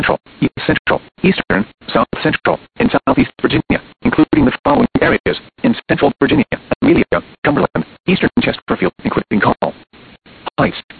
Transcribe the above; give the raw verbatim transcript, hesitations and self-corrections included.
Central, East Central, Eastern, South Central, and Southeast Virginia, including the following areas: in Central Virginia, Amelia, Cumberland,